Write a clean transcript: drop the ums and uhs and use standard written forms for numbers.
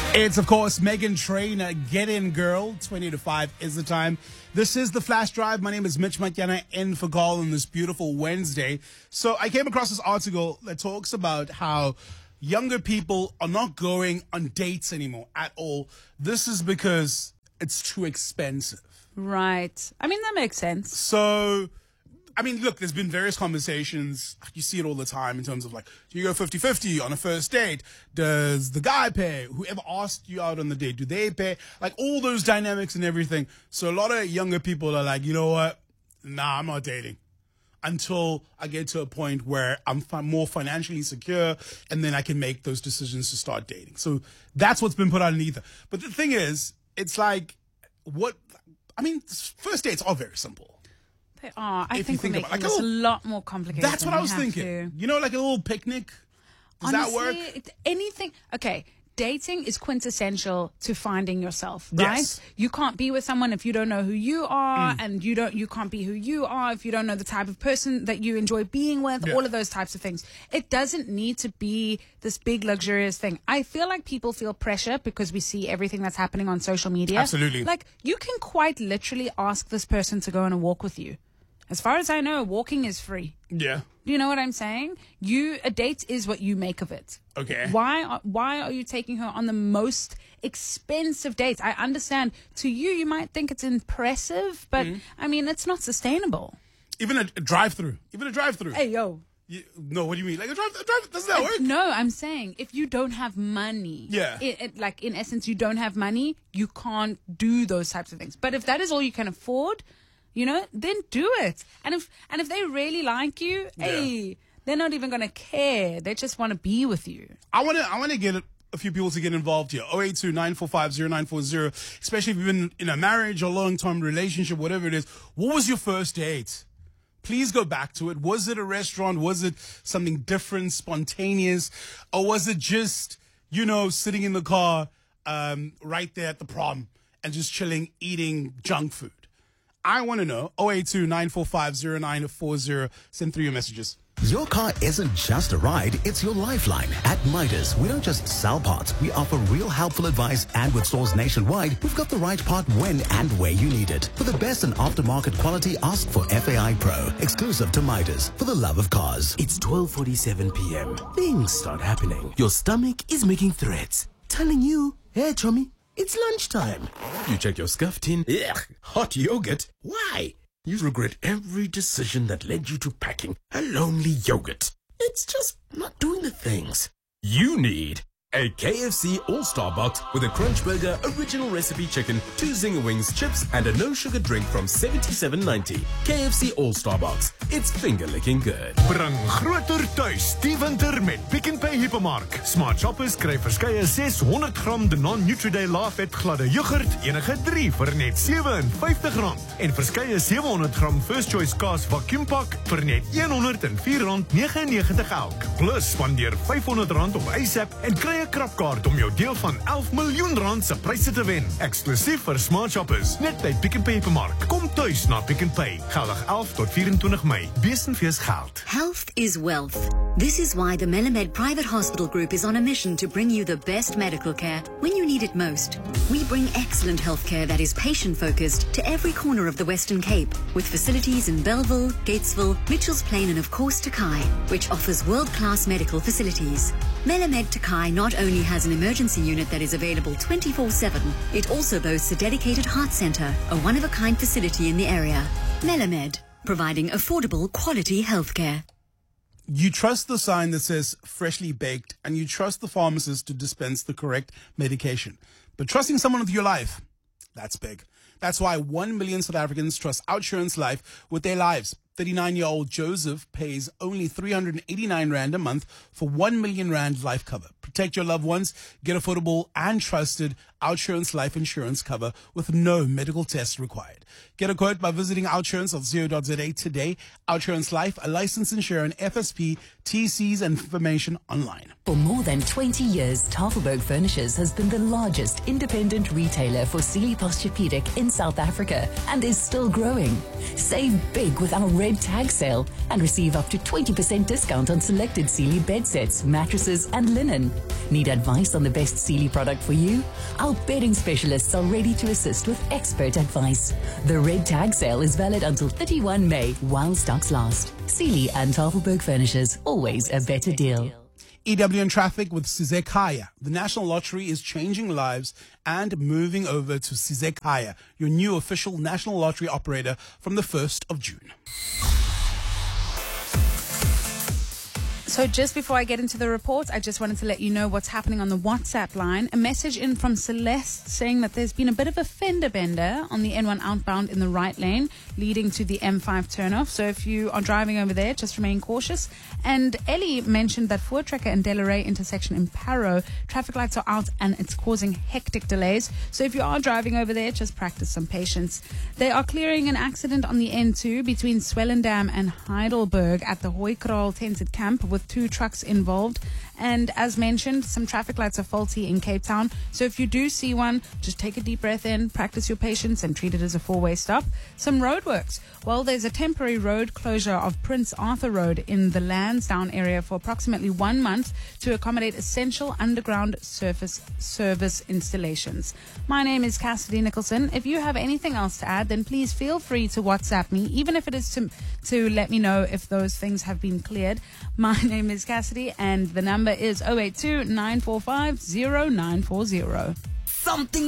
It's, of course, Meghan Trainor. Get in, girl. 20 to 5 is the time. This is the Flash Drive. My name is Mitch Matyana, in for Carl on this beautiful Wednesday. So I came across this article that talks about how younger people are not going on dates anymore at all. This is because it's too expensive. Right. I mean, that makes sense. So, I mean, look, there's been various conversations. You see it all the time in terms of like, do you go 50-50 on a first date? Does the guy pay? Whoever asked you out on the date, do they pay? Like all those dynamics and everything. So a lot of younger people are like, you know what? Nah, I'm not dating until I get to a point where I'm more financially secure and then I can make those decisions to start dating. So that's what's been put out in ether. But the thing is, it's like, first dates are very simple. They are. I think we're making this a lot more complicated. That's what I was thinking. You know, like a little picnic. Does that work? Anything. Okay. Dating is quintessential to finding yourself, right? Yes. You can't be with someone if you don't know who you are, and you can't be who you are if you don't know the type of person that you enjoy being with, all of those types of things. It doesn't need to be this big luxurious thing. I feel like people feel pressure because we see everything that's happening on social media. Absolutely. Like, you can quite literally ask this person to go on a walk with you. As far as I know, walking is free. Yeah. Do you know what I'm saying? A date is what you make of it. Okay. Why are you taking her on the most expensive dates? I understand to you might think it's impressive, but I mean, it's not sustainable. Even a drive-through. Hey, yo. No, what do you mean? Like a drive doesn't that work? No, I'm saying if you don't have money, like in essence, you don't have money, you can't do those types of things. But if that is all you can afford, you know, then do it. And if they really like you, hey, they're not even going to care. They just want to be with you. I want to get a few people to get involved here. 082-945-0940, especially if you've been in a marriage or long-term relationship, whatever it is. What was your first date? Please go back to it. Was it a restaurant? Was it something different, spontaneous? Or was it just, you know, sitting in the car right there at the prom and just chilling, eating junk food? I want to know. 082-945-0940. Send through your messages. Your car isn't just a ride, it's your lifeline. At Midas, we don't just sell parts, we offer real helpful advice, and with stores nationwide, we've got the right part when and where you need it. For the best in aftermarket quality, ask for FAI Pro, exclusive to Midas, for the love of cars. It's 12:47 p.m. Things start happening. Your stomach is making threats, telling you, hey, chummy, it's lunchtime. You check your scuff tin. Ugh, hot yogurt. Why? You regret every decision that led you to packing a lonely yogurt. It's just not doing the things you need. A KFC All-Star Box with a Crunch Burger, original recipe chicken, 2 Zinger Wings, chips, and a no-sugar drink from $77.90. KFC All-Star Box. It's finger-licking good. Bring groter thuis die winter met Pick n Pay Hypermark. Smart shoppers kry verskeie 600 gram de non-Nutriday lae-vet gladde yoghurt, enige 3 vir net R57. En verskeie 700 gram First Choice kaas vacuumpak vir net R104.99 elk. Plus spandeer R500 op ASAP en kry 'n krapkaart om jou deel van R11 miljoen se pryse te wen. Eksklusief vir smart shoppers, net by Pick n Pay Hypermark. Kom tuis na Pick n Pay. Geldig 11 tot 24 Mei. Besenfees geld. Health is wealth. This is why the Melamed Private Hospital Group is on a mission to bring you the best medical care when you need it most. We bring excellent healthcare that is patient-focused to every corner of the Western Cape, with facilities in Bellville, Gatesville, Mitchells Plain and of course Takai, which offers world-class medical facilities. Melamed Takai not only has an emergency unit that is available 24/7, it also boasts a dedicated heart center, a one-of-a-kind facility in the area. Melamed, providing affordable, quality healthcare. You trust the sign that says freshly baked, and you trust the pharmacist to dispense the correct medication. But trusting someone with your life, that's big. That's why 1 million South Africans trust OUTsurance Life with their lives. 39-year-old Joseph pays only 389 Rand a month for 1 million Rand life cover. Protect your loved ones. Get affordable and trusted OUTsurance life insurance cover with no medical tests required. Get a quote by visiting outsurance.co.za today. OUTsurance Life, a licensed insurer in FSP, TCs and information online. For more than 20 years, Tafelberg Furnishers has been the largest independent retailer for Sealy Posturepedic in South Africa and is still growing. Save big with our Red Tag Sale and receive up to 20% discount on selected Sealy bed sets, mattresses, and linen. Need advice on the best Sealy product for you? Our bedding specialists are ready to assist with expert advice. The Red Tag Sale is valid until 31 May while stocks last. Sealy and Tafelberg Furnishers, always a better deal. EW in traffic with Sizekaya. The National Lottery is changing lives and moving over to Sizekaya, your new official National Lottery operator from the 1st of June. So just before I get into the report, I just wanted to let you know what's happening on the WhatsApp line. A message in from Celeste saying that there's been a bit of a fender bender on the N1 outbound in the right lane, leading to the M5 turnoff. So if you are driving over there, just remain cautious. And Ellie mentioned that Voortrekker and Delaray intersection in Parow, traffic lights are out and it's causing hectic delays. So if you are driving over there, just practice some patience. They are clearing an accident on the N2 between Swellendam and Heidelberg at the Hooikraal Tented Camp with 2 trucks involved. And as mentioned, some traffic lights are faulty in Cape Town. So if you do see one, just take a deep breath in, practice your patience, and treat it as a 4-way stop. Some roadworks. Well, there's a temporary road closure of Prince Arthur Road in the Lansdowne area for approximately 1 month to accommodate essential underground surface service installations. My name is Cassidy Nicholson. If you have anything else to add, then please feel free to WhatsApp me, even if it is to let me know if those things have been cleared. My name is Cassidy, and the number is 082 945 0940. Something